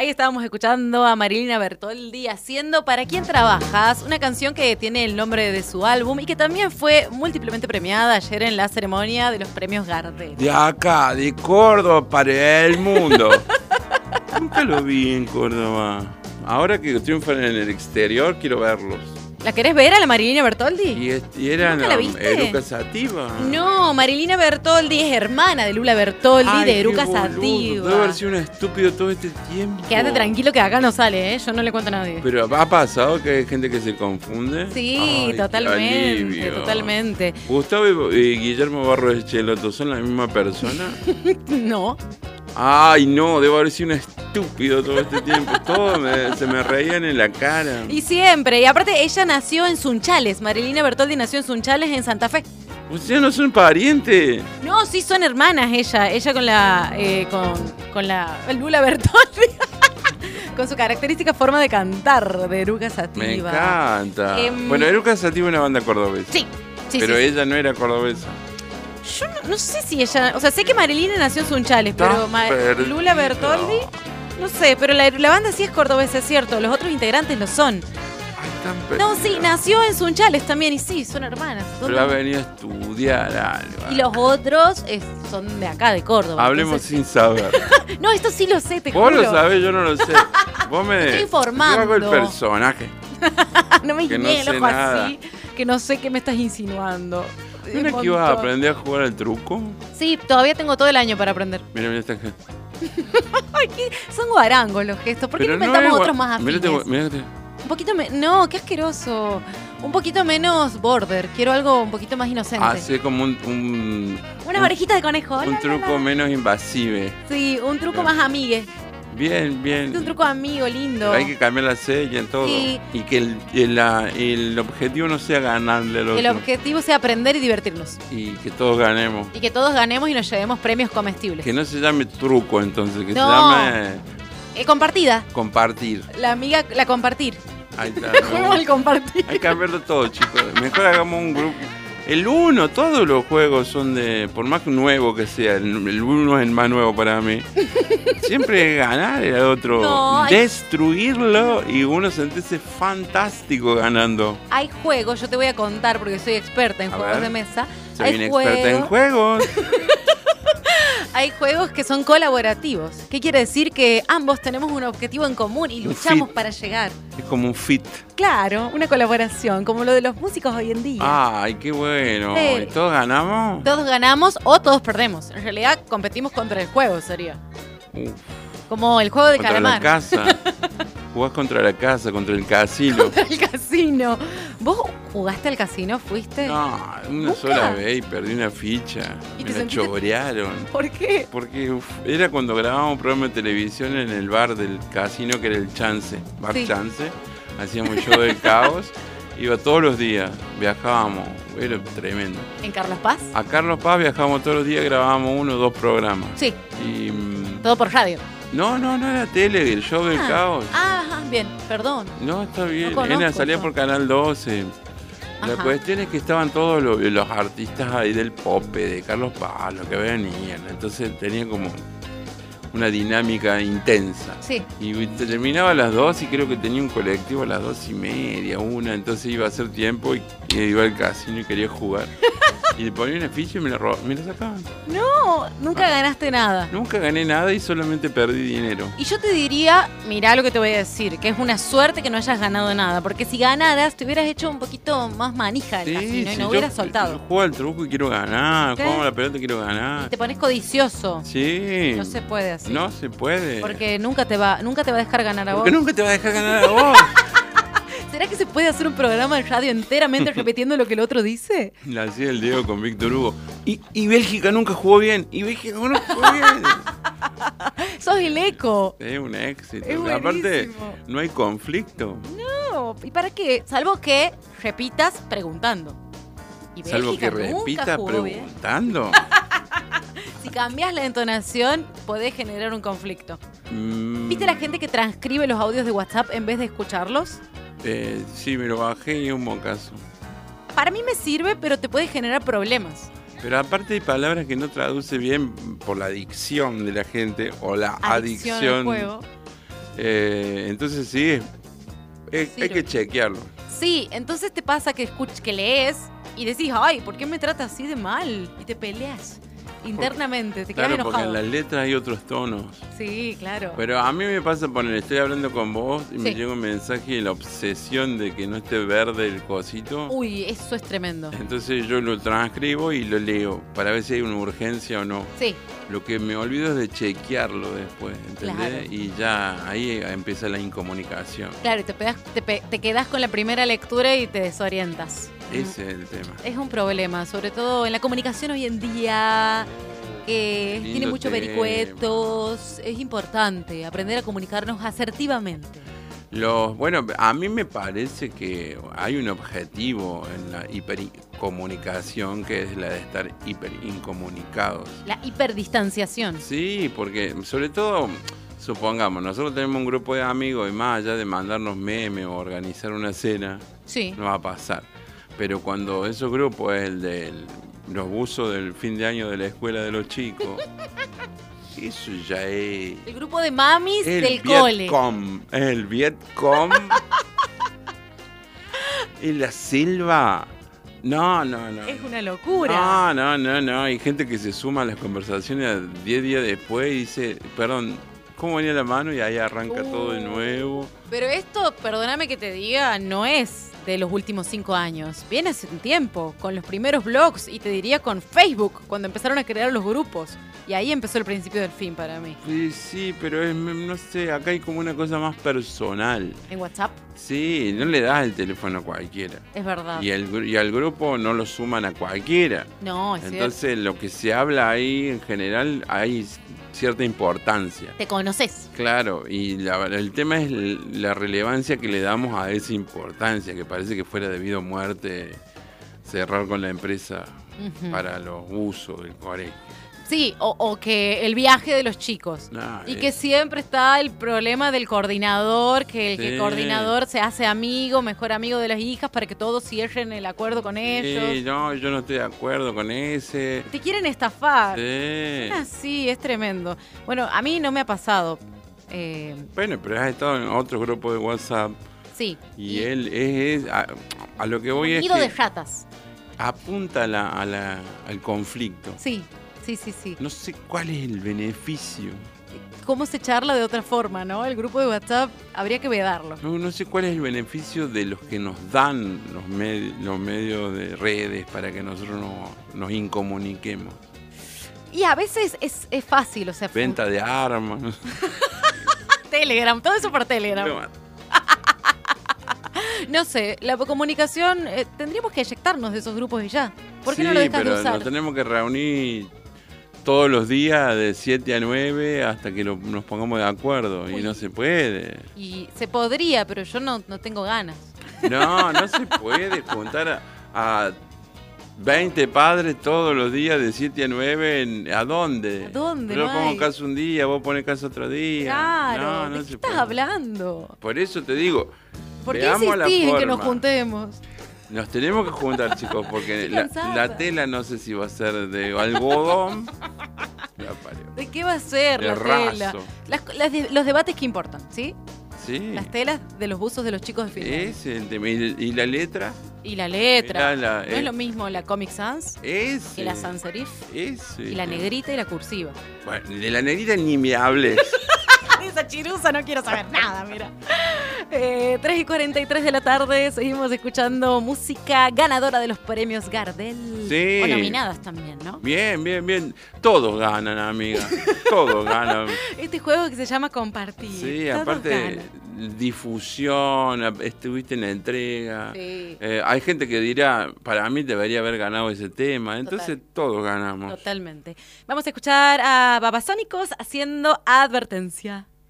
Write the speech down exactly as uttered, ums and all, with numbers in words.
Ahí estábamos escuchando a Marilina Bertoldi haciendo ¿Para quién trabajas? Una canción que tiene el nombre de su álbum y que también fue múltiplemente premiada ayer en la ceremonia de los premios Gardel. De acá, de Córdoba para el mundo. Nunca lo vi en Córdoba. Ahora que triunfan en el exterior, quiero verlos. ¿La querés ver a la Marilina Bertoldi? ¿Y, est- y eran ¿Nunca la viste? Eruca Sativa? No, Marilina Bertoldi es hermana de Lula Bertoldi, Ay, de qué Eruca boludo. Sativa. Debe haber sido un estúpido todo este tiempo. Quédate tranquilo que acá no sale, ¿eh? Yo no le cuento a nadie. Pero ¿ha pasado que hay gente que se confunde? Sí, Ay, qué totalmente, alivio. totalmente. Gustavo y Guillermo Barros Echeloto, ¿son la misma persona? No. Ay, no, debo haber sido un estúpido todo este tiempo. Todo me- se me reían en la cara. Y siempre, y aparte ella nació en Sunchales, Marilina Bertoldi nació en Sunchales, en Santa Fe. O sea, no son parientes. No, sí son hermanas ella, ella con la, eh, con, con la Lula Bertoldi, con su característica forma de cantar de Eruca Sativa. Me encanta. Em, Bueno, Eruca Sativa es una banda cordobesa. Sí, sí, pero sí, sí. ella no era cordobesa. Yo no, no sé si ella, o sea, sé que Marilina nació en Sunchales, Está pero Ma- perdido. Lula Bertoldi, no sé, pero la, la banda sí es cordobesa, es cierto, los otros integrantes lo son. Ay, tan No, sí, perdida. nació en Sunchales también, y sí, son hermanas. Pero ha venido a estudiar algo. Y los otros es- son de acá, de Córdoba. Hablemos entonces- sin saber. No, esto sí lo sé, te Vos juro. lo sabés, yo no lo sé. Vos me... Estoy informando. Yo hago el personaje. No me que no guiñé el sé ojo nada. así, que no sé qué me estás insinuando. ¿No era Un que ibas a montón. aprender a jugar al truco? Sí, todavía tengo todo el año para aprender. Mira, mira esta gente. Ay, qué- son guarangos los gestos. ¿Por qué Pero no inventamos es gua- otros más Mírate, afines? mírate. Un poquito me... No, qué asqueroso. Un poquito menos border. Quiero algo un poquito más inocente. Hace como un, un, Unas un- orejitas de conejo. un la, la, truco la. menos invasive. Sí, un truco más amigue. Bien, bien. Un truco amigo, lindo. Hay que cambiar la sella en todo. Sí. Y que el, el, la- el objetivo no sea ganarle al El otro. objetivo sea aprender y divertirnos. Y que todos ganemos. Y que todos ganemos y nos llevemos premios comestibles. Que no se llame truco entonces, que No. se llame Eh, compartida. compartir. La amiga, la compartir. Ahí está. Juguemos al compartir. Hay que cambiarlo todo, chicos. Mejor hagamos un grupo. El uno, todos los juegos son de, por más nuevo que sea, el, el uno es el más nuevo para mí. Siempre es ganar el otro, No, hay- destruirlo y uno sentirse fantástico ganando. Hay juegos, yo te voy a contar porque soy experta en A juegos ver. de mesa. Soy hay una experta en juegos, juegos. hay juegos que son colaborativos. ¿Qué quiere decir? Que ambos tenemos un objetivo en común y Un luchamos fit. para llegar. Es como un fit. Claro, una colaboración, como lo de los músicos hoy en día. Ay, qué bueno. Sí. ¿Y todos ganamos? Todos ganamos o todos perdemos. En realidad competimos contra el juego, sería. Uf, Como el juego de contra calamar. la casa. Jugás contra la casa, contra el casino. El casino. ¿Vos jugaste al casino? ¿Fuiste? No, una ¿Nunca? sola vez y perdí una ficha. ¿Y Me te la sentiste- chorearon. ¿Por qué? Porque uf, era cuando grabábamos un programa de televisión en el bar del casino que era el Chance, Bar Sí. Chance. Hacíamos show del caos. Iba todos los días, viajábamos, era tremendo. ¿En Carlos Paz? A Carlos Paz viajábamos todos los días, grabábamos uno o dos programas. Sí, Y mm, todo por radio. no, no, no era tele, el show del Ah. caos. Ah, ajá, bien, perdón. No, está bien, No conozco era, salía yo. por Canal doce. La Ajá. cuestión es que estaban todos los, los artistas ahí del Pope, de Carlos Paz, los que venían. Entonces tenía como una dinámica intensa. Sí. Y terminaba a las dos y creo que tenía un colectivo a las dos y media, una. Entonces iba a hacer tiempo y, y iba al casino y quería jugar. Y le ponía una ficha y me la, ro- me la sacaban. No, nunca ganaste nada. Nunca gané nada y solamente perdí dinero. Y yo te diría, mirá lo que te voy a decir, que es una suerte que no hayas ganado nada, porque si ganaras te hubieras hecho un poquito más manija del casino y si no yo- hubieras Yo soltado. juego al truco y quiero ganar, ¿Qué? juego a la pelota y quiero ganar. Te pones codicioso. Sí. No se puede así. No se puede. Porque nunca te va, nunca te va a dejar ganar a Porque vos. nunca te va a dejar ganar a vos. ¿Será que se puede hacer un programa de radio enteramente repitiendo lo que el otro dice? La hacía el Diego con Víctor Hugo. Y, y Bélgica nunca jugó bien. Y Bélgica nunca jugó bien. Sos el eco. Es un éxito. Es Aparte, buenísimo. no hay conflicto. No, ¿y para qué? Salvo que repitas preguntando. Y Salvo que Bélgica nunca repita jugó bien. preguntando. Si cambias la entonación, podés generar un conflicto. Mm, ¿Viste la gente que transcribe los audios de WhatsApp en vez de escucharlos? eh, sí, me lo bajé y es un mocazo. Para mí me sirve, pero te puede generar problemas. Pero aparte hay palabras que no traduce bien por la adicción de la gente o la Adicción al adicción. juego. Eh, entonces sí, es- Sí, hay lo- que chequearlo. Sí, entonces te pasa que escuch que lees y decís, ay, ¿por qué me trata así de mal? Y te peleas internamente, te quedas Claro, porque enojado. en las letras hay otros tonos. Sí, claro. Pero a mí me pasa poner, estoy hablando con vos y me Sí. llega un mensaje y la obsesión de que no esté verde el cosito. Uy, eso es tremendo. Entonces yo lo transcribo y lo leo para ver si hay una urgencia o no. Sí, Lo que me olvido es de chequearlo después, ¿entendés? Claro. Y ya ahí empieza la incomunicación. claro, y te, pegas- te, pe- te quedas con la primera lectura y te desorientas. Ese es el tema. Es un problema, sobre todo en la comunicación hoy en día, que Lindo tiene muchos tema. vericuetos. Es importante aprender a comunicarnos asertivamente. Los, bueno, a mí me parece que hay un objetivo en la hipercomunicación que es la de estar hiperincomunicados. La hiperdistanciación. Sí, porque sobre todo, supongamos, nosotros tenemos un grupo de amigos y más allá de mandarnos memes o organizar una cena, Sí. no va a pasar. Pero cuando esos grupos es el de los buzos del fin de año de la escuela de los chicos, eso ya es... El grupo de mamis El del cole. Vietcom, el Vietcom. En la selva. No, no, no. Es una locura. No, no, no, no. Hay gente que se suma a las conversaciones diez días después y dice, perdón, ¿cómo venía la mano? Y ahí arranca Uh. todo de nuevo. Pero esto, perdóname que te diga, no es de los últimos cinco años. Viene hace un tiempo, con los primeros blogs y te diría con Facebook, cuando empezaron a crear los grupos. Y ahí empezó el principio del fin para mí. Sí, sí, pero es, no sé, acá hay como una cosa más personal. En WhatsApp, Sí, no le das el teléfono a cualquiera. es verdad. Y, el, gru- y al grupo no lo suman a cualquiera. No, es cierto. Entonces, lo que se habla ahí, en general, hay cierta importancia. Te conoces. Claro, y la- el tema es l- la relevancia que le damos a esa importancia, que parece que fuera debido a muerte cerrar con la empresa Ujú. para los usos del colegio. Sí, o, o que el viaje de los chicos. Nah, Y es- que siempre está el problema del coordinador, que el que Sí. coordinador se hace amigo, mejor amigo de las hijas para que todos cierren el acuerdo con Sí, ellos. no, yo no estoy de acuerdo con ese. Te quieren estafar. Sí. Ah, sí, es tremendo. Bueno, a mí no me ha pasado. Eh, Bueno, pero has estado en otro grupo de WhatsApp sí. y él es, es- a, a lo que voy Un es nido que de ratas. apunta a la- a la- al conflicto. Sí, sí, sí, sí. No sé cuál es el beneficio. ¿Cómo se charla de otra forma, no? El grupo de WhatsApp habría que vedarlo. No, no sé cuál es el beneficio de los que nos dan los, med- los medios de redes para que nosotros no- nos incomuniquemos. Y a veces es, es fácil, o sea, Venta de armas. Telegram, todo eso por Telegram. No sé, la comunicación, eh, tendríamos que eyectarnos de esos grupos y ya. ¿Por qué Sí, no lo dejas pero de usar? nos tenemos que reunir todos los días de siete a nueve hasta que lo- nos pongamos de acuerdo. Uy. Y no se puede. Y se podría, pero yo no, no tengo ganas. No, no se puede juntar a, a veinte padres todos los días de siete a nueve. en- ¿A dónde? ¿A dónde? Yo No pongo hay. caso un día, vos pones caso otro día. Claro, No, no ¿de se qué estás puede. hablando? Por eso te digo, ¿Por qué veamos la insistís en que nos forma. juntemos? Nos tenemos que juntar, chicos, porque Estoy la, cansada. la tela no sé si va a ser de algodón. La parió. ¿De qué va a ser De la tela? raso. Las- las de- los debates que importan, ¿sí? Sí. Las telas de los buzos de los chicos de fin de año. Es el tema. ¿Y, y la letra? Y la letra. Mirá la- no es eh. lo mismo la Comic Sans Ese. que la sans serif. Ese. Y la negrita y la cursiva. Bueno, de la negrita ni me hables. Esa chirusa no quiero saber nada, mira. Eh, tres y cuarenta y tres de la tarde, seguimos escuchando música ganadora de los premios Gardel. Sí. O nominadas también, ¿no? Bien, bien, bien. Todos ganan, amiga. Todos ganan. Este juego que se llama Compartir. Sí, Todos aparte, ganan. difusión, ap- estuviste en la entrega. Sí, Eh, hay gente que dirá, para mí debería haber ganado ese tema. Entonces todos ganamos. totalmente. Vamos a escuchar a Babasónicos haciendo Advertencia.